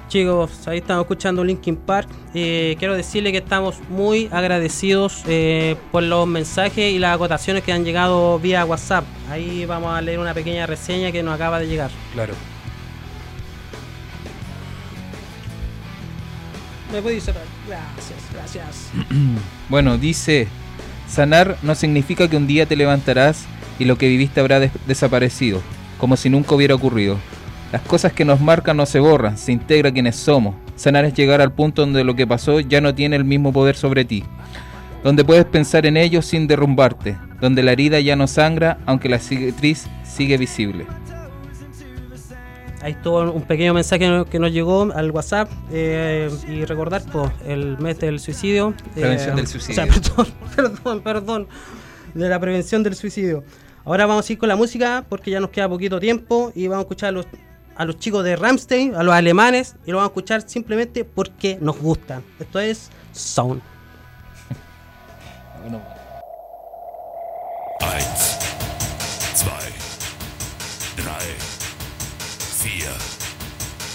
Chicos, ahí estamos escuchando Linkin Park. Quiero decirle que estamos muy agradecidos por los mensajes y las acotaciones que han llegado vía WhatsApp. Ahí vamos a leer una pequeña reseña que nos acaba de llegar. Claro. ¿Me puede cerrar? Gracias. Bueno, dice: sanar no significa que un día te levantarás y lo que viviste habrá desaparecido, como si nunca hubiera ocurrido. Las cosas que nos marcan no se borran, se integra quienes somos. Sanar es llegar al punto donde lo que pasó ya no tiene el mismo poder sobre ti, donde puedes pensar en ello sin derrumbarte, donde la herida ya no sangra, aunque la cicatriz sigue visible. Ahí estuvo un pequeño mensaje que nos llegó al WhatsApp, y recordar el mes del suicidio. Prevención del suicidio. O sea, perdón, de la prevención del suicidio. Ahora vamos a ir con la música porque ya nos queda poquito tiempo y vamos a escuchar a los chicos de Rammstein, a los alemanes, y lo vamos a escuchar simplemente porque nos gustan. Esto es Sound. 1, 2, 3, 4.